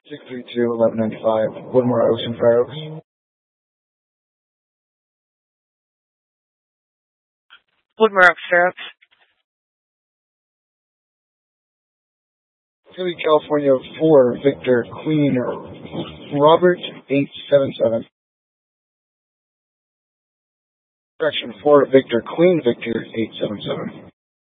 632-1195, Woodmore Oaks and Fair Oaks. Woodmore Oaks, Fair Oaks. Philly, California, 4, Victor, Queen, Robert, 877. Correction, 4, Victor, Queen, Victor, 877.